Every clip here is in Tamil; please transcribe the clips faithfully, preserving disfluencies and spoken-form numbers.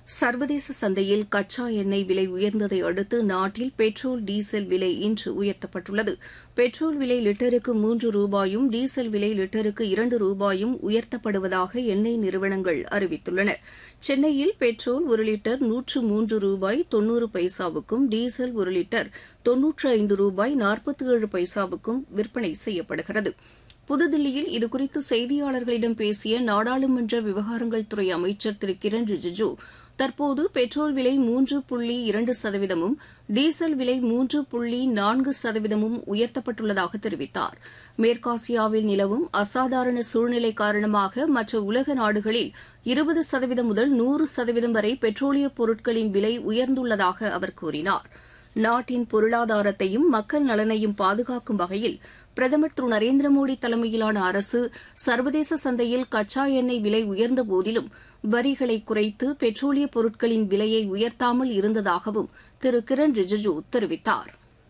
சர்வதேச சந்தையில் கச்சா எண்ணெய் விலை உயர்ந்ததை அடுத்து நாட்டில் பெட்ரோல் டீசல் விலை இன்று உயர்த்தப்பட்டுள்ளது. பெட்ரோல் விலை லிட்டருக்கு மூன்று ரூபாயும் டீசல் விலை லிட்டருக்கு இரண்டு ரூபாயும் உயர்த்தப்படுவதாக எண்ணெய் நிறுவனங்கள் அறிவித்துள்ளன. சென்னையில் பெட்ரோல் ஒரு லிட்டர் நூற்று மூன்று ரூபாய் தொன்னூறு பைசாவுக்கும் டீசல் ஒரு லிட்டர் தொன்னூற்று ஐந்து ரூபாய் நாற்பத்தி ஏழு பைசாவுக்கும் விற்பனை செய்யப்படுகிறது. புதுதில்லியில் இதுகுறித்து செய்தியாளர்களிடம் பேசிய நாடாளுமன்ற விவகாரங்கள் துறை அமைச்சர் திரு கிரண் ரிஜிஜூ, தற்போது பெட்ரோல் விலை மூன்று புள்ளி இரண்டு சதவீதமும் டீசல் விலை மூன்று புள்ளி நான்கு சதவீதமும் உயர்த்தப்பட்டுள்ளதாக தெரிவித்தார். மேற்காசியாவில் நிலவும் அசாதாரண சூழ்நிலை காரணமாக மற்ற உலக நாடுகளில் இருபது சதவீதம் முதல் நூறு சதவீதம் வரை பெட்ரோலியப் பொருட்களின் விலை உயர்ந்துள்ளதாக அவர் கூறினார். நாட்டின் பொருளாதாரத்தையும் மக்கள் நலனையும் பாதுகாக்கும் வகையில் பிரதமர் திரு நரேந்திர மோடி தலைமையிலான அரசு சர்வதேச சந்தையில் கச்சா எண்ணெய் விலை உயர்ந்த போதிலும் வரிகளை குறைத்து பெட்ரோலியப் பொருட்களின் விலையை உயர்த்தாமல் இருந்ததாகவும் திரு கிரண் ரிஜிஜூ தெரிவித்தார்.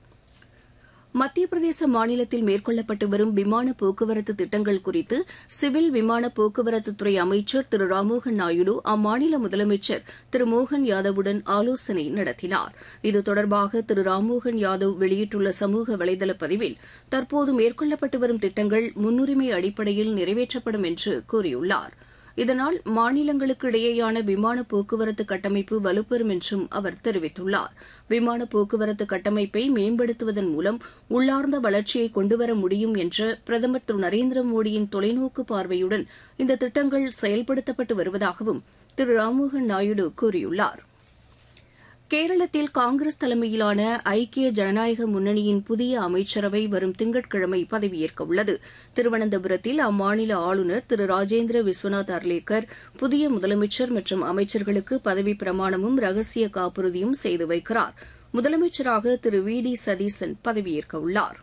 மத்திய பிரதேச மாநிலத்தில் மேற்கொள்ளப்பட்டு வரும் விமான போக்குவரத்து திட்டங்கள் குறித்து சிவில் விமான போக்குவரத்துத்துறை அமைச்சர் திரு ராம்மோகன் நாயுடு அம்மாநில முதலமைச்சர் திரு மோகன் யாதவுடன் ஆலோசனை நடத்தினார். இது தொடர்பாக திரு ராம்மோகன் யாதவ் வெளியிட்டுள்ள சமூக வலைதள பதிவில், தற்போது மேற்கொள்ளப்பட்டு வரும் திட்டங்கள் முன்னுரிமை அடிப்படையில் நிறைவேற்றப்படும் என்று கூறியுள்ளார். இதனால் மாநிலங்களுக்கு இடையேயான விமான போக்குவரத்து கட்டமைப்பு வலுப்பெறும் என்றும் அவர் தெரிவித்துள்ளார். விமான போக்குவரத்து கட்டமைப்பை மேம்படுத்துவதன் மூலம் உள்ளார்ந்த வளர்ச்சியை கொண்டுவர முடியும் என்ற பிரதமர் திரு நரேந்திர மோடியின் தொலைநோக்கு பார்வையுடன் இந்த திட்டங்கள் செயல்படுத்தப்பட்டு வருவதாகவும் திரு ராம்மோகன் நாயுடு கூறியுள்ளார். கேரளத்தில் காங்கிரஸ் தலைமையிலான ஐக்கிய ஜனநாயக முன்னணியின் புதிய அமைச்சரவை வரும் திங்கட்கிழமை பதவியேற்க உள்ளது. திருவனந்தபுரத்தில் அம்மாநில ஆளுநர் திரு ராஜேந்திர விஸ்வநாத் அர்லேக்கர் புதிய முதலமைச்சர் மற்றும் அமைச்சர்களுக்கு பதவிப் பிரமாணமும் ரகசிய காப்புறுதியும் செய்து வைக்கிறார். முதலமைச்சராக திரு வி டி சதீசன் பதவியேற்க உள்ளார்.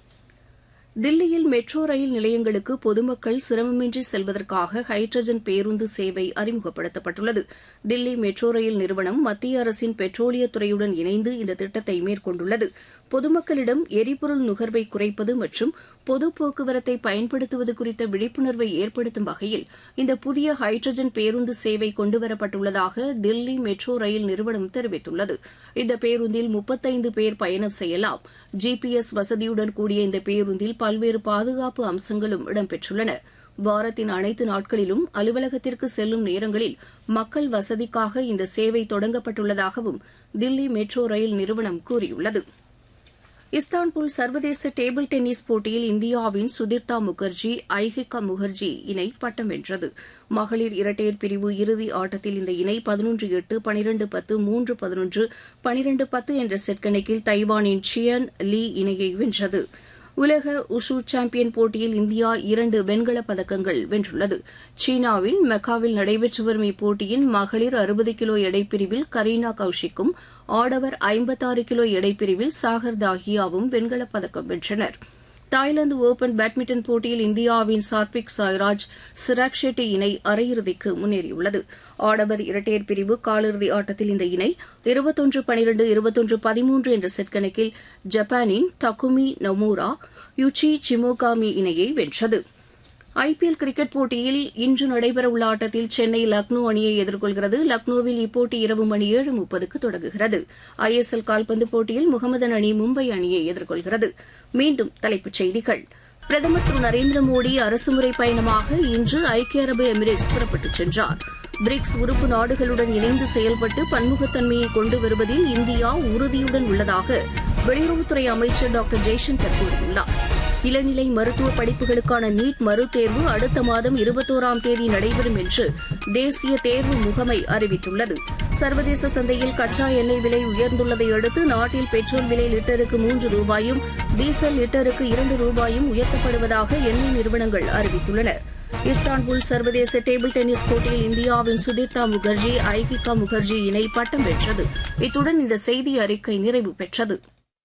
தில்லியில் மெட்ரோ ரயில் நிலையங்களுக்கு பொதுமக்கள் சிரமமின்றி செல்வதற்காக ஹைட்ரஜன் பேருந்து சேவை அறிமுகப்படுத்தப்பட்டுள்ளது. தில்லி மெட்ரோ ரயில் நிறுவனம் மத்திய அரசின் பெட்ரோலியத்துறையுடன் இணைந்து இந்த திட்டத்தை மேற்கொண்டுள்ளது. பொதுமக்களிடம் எரிபொருள் நுகர்வை குறைப்பது மற்றும் பொது போக்குவரத்தை பயன்படுத்துவது குறித்த விழிப்புணர்வை ஏற்படுத்தும் வகையில் இந்த புதிய ஹைட்ரஜன் பேருந்து சேவை கொண்டுவரப்பட்டுள்ளதாக தில்லி மெட்ரோ ரயில் நிறுவனம் தெரிவித்துள்ளது. இந்த பேருந்தில் முப்பத்தைந்து பேர் பயணம் செய்யலாம். ஜிபிஎஸ் வசதியுடன் கூடிய இந்த பேருந்தில் பல்வேறு பாதுகாப்பு அம்சங்களும் இடம்பெற்றுள்ளன. வாரத்தின் அனைத்து நாட்களிலும் அலுவலகத்திற்கு செல்லும் நேரங்களில் மக்கள் வசதிக்காக இந்த சேவை தொடங்கப்பட்டுள்ளதாகவும் தில்லி மெட்ரோ ரயில் நிறுவனம் கூறியுள்ளது. இஸ்தான்புல் சர்வதேச டேபிள் டென்னிஸ் போட்டியில் இந்தியாவின் சுதிர்தா முகர்ஜி ஐஹிகா முகர்ஜி இணை பட்டம் வென்றது. மகளிர் இரட்டையர் பிரிவு இறுதி ஆட்டத்தில் இந்த இணை பதினொன்று எட்டு பனிரண்டு பத்து மூன்று பதினொன்று பனிரண்டு பத்து என்ற செட் கணக்கில் தைவானின் சியன் லீ இணையை வென்றது. உலக உஷு சாம்பியன் போட்டியில் இந்தியா இரண்டு வெண்கலப் பதக்கங்கள் வென்றுள்ளது. சீனாவின் மெக்காவில் நடைபெற்று வரும் இப்போட்டியின் மகளிர் அறுபது கிலோ எடைப்பிரிவில் கரீனா கௌஷிக்கும் ஆடவர் ஐம்பத்தாறு கிலோ எடைப்பிரிவில் சாகர் தாஹியாவும் வெண்கலப் பதக்கம் வென்றனர். தாய்லாந்து ஒபன் பேட்மிண்டன் போட்டியில் இந்தியாவின் சாத்விக் சாய்ராஜ் சிராக் ஷெட்டி இணை அரையிறுதிக்கு முன்னேறியுள்ளது. ஆடவர் இரட்டையர் பிரிவு காலிறுதி ஆட்டத்தில் இந்த இணை இருபத்தொன்று பனிரண்டு இருபத்தொன்று பதிமூன்று என்ற செட் கணக்கில் ஜப்பானின் தகுமி நொமூரா யுச்சி சிமோகாமி இணையை வென்றது. ஐபிஎல் கிரிக்கெட் போட்டியில் இன்று நடைபெறவுள்ள ஆட்டத்தில் சென்னை லக்னோ அணியை எதிர்கொள்கிறது. லக்னோவில் இப்போட்டி இரவு மணி ஏழு முப்பதுக்கு தொடங்குகிறது. ஐஎஸ்எல் கால்பந்து போட்டியில் முகமதன் அணி மும்பை அணியை எதிர்கொள்கிறது. மீண்டும் தலைப்புச் செய்திகள். பிரதமர் திரு நரேந்திர மோடி அரசுமுறை பயணமாக இன்று ஐக்கிய அரபு எமிரேட்ஸ் புறப்பட்டுச் சென்றார். பிரிக்ஸ் உறுப்பு நாடுகளுடன் இணைந்து செயல்பட்டு பன்முகத்தன்மையை கொண்டு வருவதில் இந்தியா உறுதியுடன் உள்ளதாக வெளியுறவுத்துறை அமைச்சர் டாக்டர் ஜெய்சங்கர் கூறியுள்ளார். இளநிலை மருத்துவ படிப்புகளுக்கான நீட் மறுதேர்வு அடுத்த மாதம் இருபத்தோராம் தேதி நடைபெறும் என்று தேசிய தேர்வு முகமை அறிவித்துள்ளது. சர்வதேச சந்தையில் கச்சா எண்ணெய் விலை உயர்ந்துள்ளதை அடுத்து நாட்டில் பெட்ரோல் விலை லிட்டருக்கு மூன்று ரூபாயும் டீசல் லிட்டருக்கு இரண்டு ரூபாயும் உயர்த்தப்படுவதாக எண்ணெய் நிறுவனங்கள் அறிவித்துள்ளன. இஸ்தான்புல் சர்வதேச டேபிள் டென்னிஸ் போட்டியில் இந்தியாவின் சுதிர்தா முகர்ஜி ஐஹிகா முகர்ஜி இணை பட்டம் வென்றது. இத்துடன் இந்த செய்தி அறிக்கை நிறைவு பெற்றது.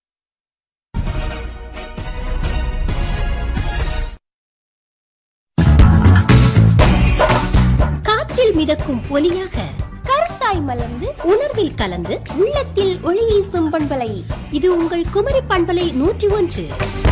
காற்றில் மிதக்கும் ஒலியாக கருத்தாய் மலர்ந்து உணர்வில் கலந்து உள்ளத்தில் ஒளி வீசும் பண்பலை இது உங்கள் குமரி பண்பலை நூற்றி ஒன்று.